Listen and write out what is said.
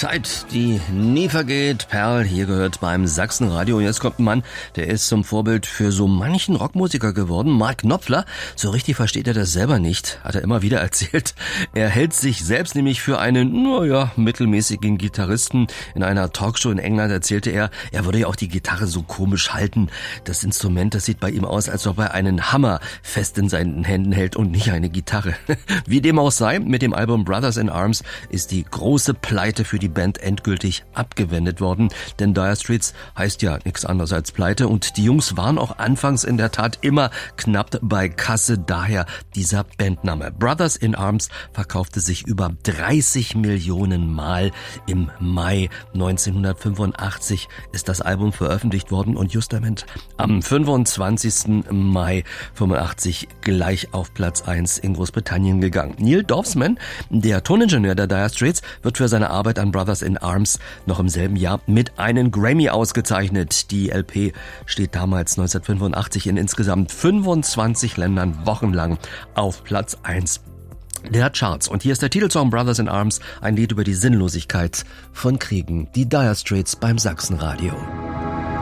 Zeit, die nie vergeht. Perl, hier gehört beim Sachsenradio. Und jetzt kommt ein Mann, der ist zum Vorbild für so manchen Rockmusiker geworden. Mark Knopfler. So richtig versteht er das selber nicht, hat er immer wieder erzählt. Er hält sich selbst nämlich für einen, mittelmäßigen Gitarristen. In einer Talkshow in England erzählte er würde ja auch die Gitarre so komisch halten. Das Instrument, das sieht bei ihm aus, als ob er einen Hammer fest in seinen Händen hält und nicht eine Gitarre. Wie dem auch sei, mit dem Album Brothers in Arms ist die große Pleite für die Band endgültig abgewendet worden, denn Dire Straits heißt ja nichts anderes als Pleite und die Jungs waren auch anfangs in der Tat immer knapp bei Kasse, daher dieser Bandname. Brothers in Arms verkaufte sich über 30 Millionen Mal. Im Mai 1985 ist das Album veröffentlicht worden und justament am 25. Mai 85 gleich auf Platz 1 in Großbritannien gegangen. Neil Dorfman, der Toningenieur der Dire Straits, wird für seine Arbeit an Brothers in Arms noch im selben Jahr mit einem Grammy ausgezeichnet. Die LP steht damals 1985 in insgesamt 25 Ländern wochenlang auf Platz 1 der Charts. Und hier ist der Titelsong Brothers in Arms, ein Lied über die Sinnlosigkeit von Kriegen. Die Dire Straits beim Sachsenradio.